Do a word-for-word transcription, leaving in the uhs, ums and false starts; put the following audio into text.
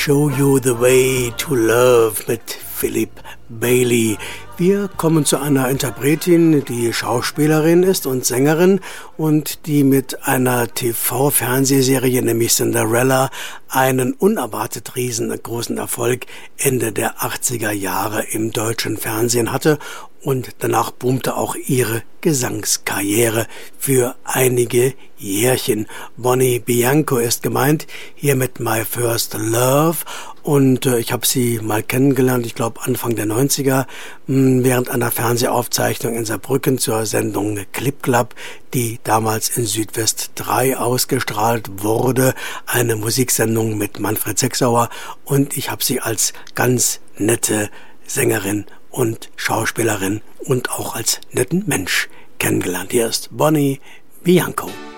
Show You the Way to Love mit Philip Bailey. Wir kommen zu einer Interpretin, die Schauspielerin ist und Sängerin und die mit einer T V-Fernsehserie, nämlich Cinderella, einen unerwartet riesengroßen Erfolg Ende der achtziger Jahre im deutschen Fernsehen hatte und danach boomte auch ihre Gesangskarriere für einige Jährchen. Bonnie Bianco ist gemeint, hier mit My First Love, und äh, ich habe sie mal kennengelernt, ich glaube Anfang der neunziger, mh, während einer Fernsehaufzeichnung in Saarbrücken zur Sendung Clip Club, die damals in Südwest drei ausgestrahlt wurde, eine Musiksendung mit Manfred Sechsauer, und ich habe sie als ganz nette Sängerin und Schauspielerin und auch als netten Mensch kennengelernt. Hier ist Bonnie Bianco.